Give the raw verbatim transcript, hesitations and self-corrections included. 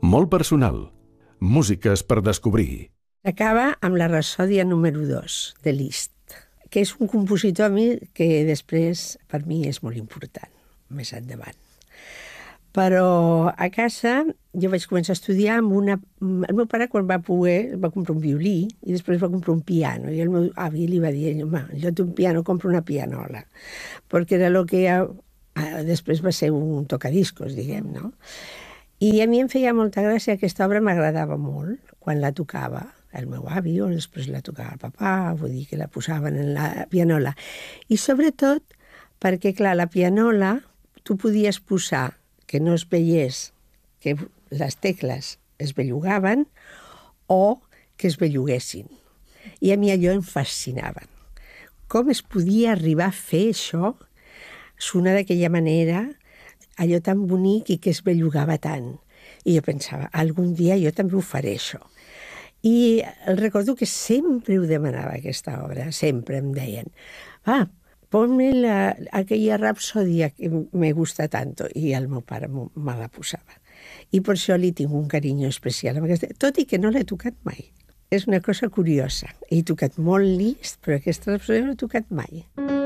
Molt personal. Músiques per descobrir. Acaba amb la Rapsòdia número dos de Liszt, que és un compositor a mi que després per mi és molt important, més endavant. Però a casa jo vaig començar a estudiar amb una... El meu pare, quan va poder, va comprar un violí i després va comprar un piano. I el meu avi li va dir, home, jo tinc un piano, compro una pianola. Perquè era el que ja... després va ser un tocadiscos, diguem, no? I a mi em feia molta gràcia, aquesta obra m'agradava molt quan la tocava el meu avi o després la tocava el papà, vull dir que la posaven en la pianola. I sobretot perquè, clar, la pianola tu podies posar que no es veiés que les tecles es bellugaven o que es belluguessin. I a mi allò em fascinava. Com es podia arribar a fer això, sonar d'aquella manera, allò tan bonic i que es bellugava tant. I jo pensava, algun dia jo també ho faré, això. I recordo que sempre ho demanava, aquesta obra, sempre em deien, va, ponme la, aquella rapsòdia que me gusta tanto. I el meu pare me la posava. I per això li tinc un carinyo especial amb aquesta, tot i que no l'he tocat mai. És una cosa curiosa. He tocat molt Liszt, però aquesta rapsòdia no l'he tocat mai.